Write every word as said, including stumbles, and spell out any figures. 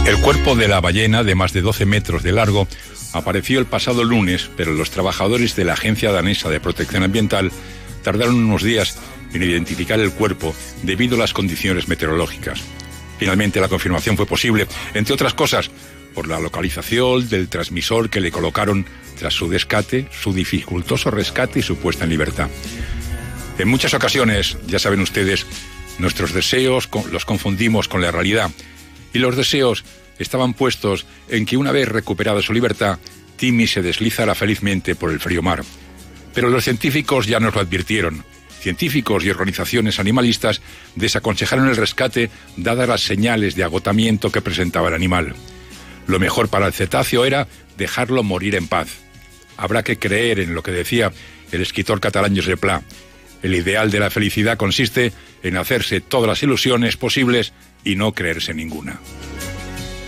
El cuerpo de la ballena, de más de doce metros de largo, apareció el pasado lunes, pero los trabajadores de la Agencia Danesa de Protección Ambiental tardaron unos días en identificar el cuerpo debido a las condiciones meteorológicas. Finalmente la confirmación fue posible, entre otras cosas, por la localización del transmisor que le colocaron tras su rescate, su dificultoso rescate y su puesta en libertad. En muchas ocasiones, ya saben ustedes, nuestros deseos los confundimos con la realidad, y los deseos estaban puestos en que una vez recuperada su libertad, Timmy se deslizara felizmente por el frío mar. Pero los científicos ya nos lo advirtieron. Científicos y organizaciones animalistas desaconsejaron el rescate dadas las señales de agotamiento que presentaba el animal. Lo mejor para el cetáceo era dejarlo morir en paz. Habrá que creer en lo que decía el escritor catalán Josep Pla. El ideal de la felicidad consiste en hacerse todas las ilusiones posibles y no creerse ninguna.